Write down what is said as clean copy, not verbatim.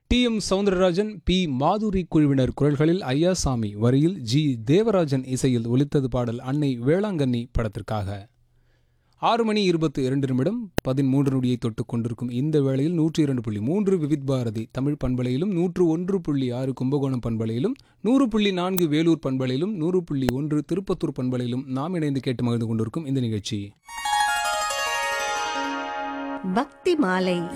TM. Soundararajan, B. மாதுரி குழுவினர் குரல்களில் ஐயாசாமி வரியில் ஜி. தேவராஜன் இசையில் ஒலித்தது பாடல் அன்னை வேளாங்கண்ணி படத்திற்காக. 6:22 13 நொடியை தொட்டுக் கொண்டிருக்கும் இந்த வேளையில் 102.3 விவித் பாரதி தமிழ் பண்பலையிலும் 101.6 கும்பகோணம் பண்பலையிலும் 100.4 வேலூர் பண்பலையிலும் 100.1 திருப்பத்தூர் பண்பலையிலும் நாம் இணைந்து கேட்டு மகிழ்ந்து கொண்டிருக்கும் இந்த நிகழ்ச்சி பக்தி மாலை.